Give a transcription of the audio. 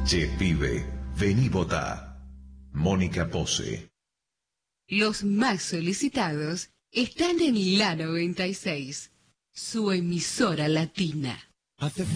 Che, pibe, vení votá. Mónica Pose. Los más solicitados están en la 96, su emisora latina.